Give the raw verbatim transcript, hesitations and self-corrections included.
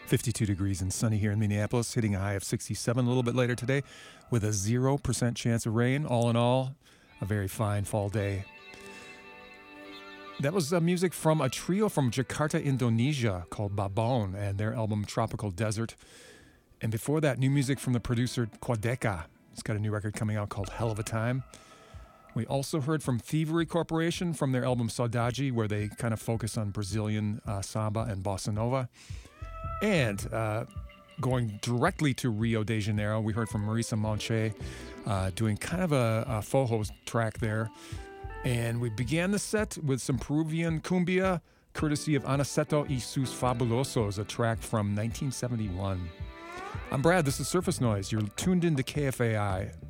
fifty-two degrees and sunny here in Minneapolis, hitting a high of sixty-seven a little bit later today with a zero percent chance of rain. All in all, a very fine fall day. That was uh, music from a trio from Jakarta, Indonesia called Babon and their album Tropical Desert. And before that, new music from the producer Quadeca. He's got a new record coming out called Hell of a Time. We also heard from Thievery Corporation from their album Saudade, where they kind of focus on Brazilian uh, samba and bossa nova. And uh, going directly to Rio de Janeiro, we heard from Marisa Monte uh, doing kind of a, a Fojo track there. And we began the set with some Peruvian cumbia, courtesy of Aniceto y sus Fabulosos, a track from nineteen seventy-one. I'm Brad, this is Surface Noise. You're tuned into K F A I.